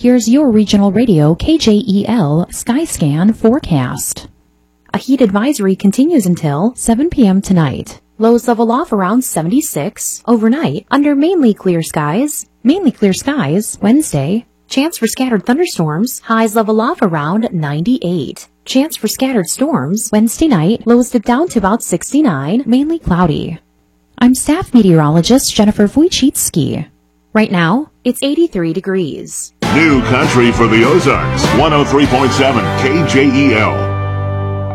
Here's your regional radio KJEL Skyscan forecast. A heat advisory continues until 7 p.m. tonight. Lows level off around 76. Overnight, under mainly clear skies. Wednesday. Chance for scattered thunderstorms. Highs level off around 98. Chance for scattered storms. Wednesday night, lows dip down to about 69. Mainly cloudy. I'm staff meteorologist Jennifer Wojcicki. Right now, it's 83 degrees. New country for the Ozarks. 103.7 KJEL.